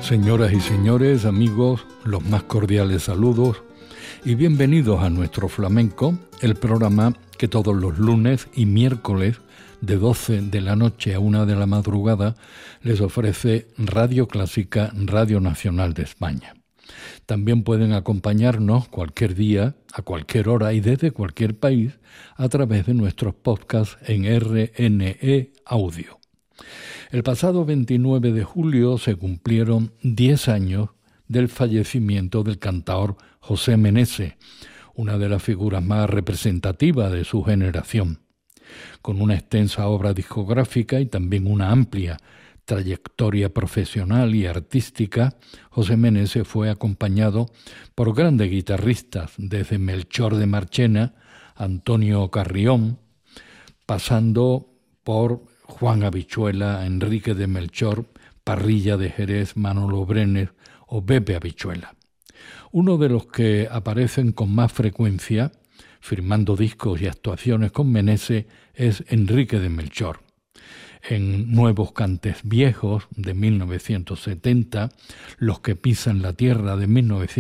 Señoras y señores, amigos, los más cordiales saludos y bienvenidos a Nuestro Flamenco, el programa que todos los lunes y miércoles de 12 de la noche a 1 de la madrugada les ofrece Radio Clásica, Radio Nacional de España. También pueden acompañarnos cualquier día, a cualquier hora y desde cualquier país a través de nuestros podcasts en RNE Audio. El pasado 29 de julio se cumplieron 10 años del fallecimiento del cantaor José Meneses, una de las figuras más representativas de su generación. Con una extensa obra discográfica y también una amplia trayectoria profesional y artística, José Meneses fue acompañado por grandes guitarristas, desde Melchor de Marchena, Antonio Carrión, pasando por Juan Habichuela, Enrique de Melchor, Parrilla de Jerez, Manolo Brenes o Pepe Habichuela. Uno de los que aparecen con más frecuencia, firmando discos y actuaciones con Meneses, es Enrique de Melchor. En Nuevos Cantes Viejos de 1970, Los que pisan la tierra de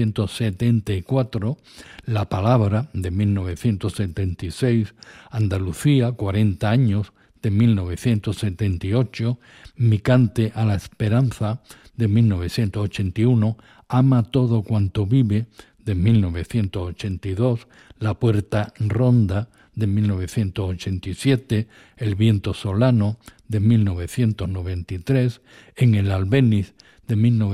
1974, La palabra de 1976, Andalucía, 40 años de 1978, Mi cante a la esperanza de 1981, Ama todo cuanto vive de 1982, La puerta ronda de 1987, El viento solano de 1993, En el albéniz de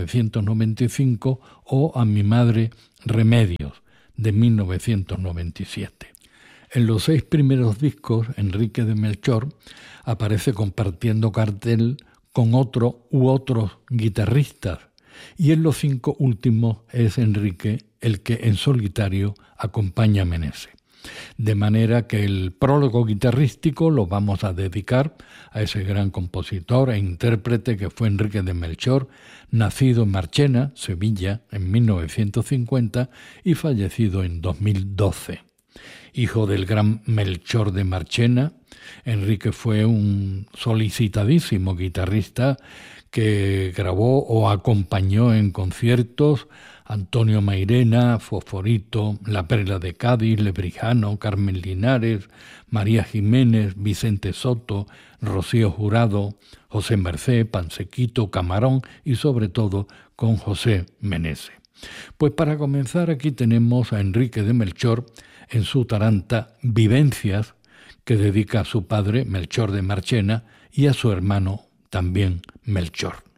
1995 o A mi madre Remedios de 1997. En los 6 primeros discos, Enrique de Melchor aparece compartiendo cartel con otro u otros guitarristas, y en los 5 últimos es Enrique el que en solitario acompaña a Meneses. De manera que el prólogo guitarrístico lo vamos a dedicar a ese gran compositor e intérprete que fue Enrique de Melchor, nacido en Marchena, Sevilla, en 1950 y fallecido en 2012. Hijo del gran Melchor de Marchena, Enrique fue un solicitadísimo guitarrista que grabó o acompañó en conciertos Antonio Mairena, Fosforito, La Perla de Cádiz, Lebrijano, Carmen Linares, María Jiménez, Vicente Soto, Rocío Jurado, José Mercé, Pansequito, Camarón y sobre todo con José Meneses. Pues para comenzar aquí tenemos a Enrique de Melchor en su taranta Vivencias, que dedica a su padre Melchor de Marchena y a su hermano también Melchor.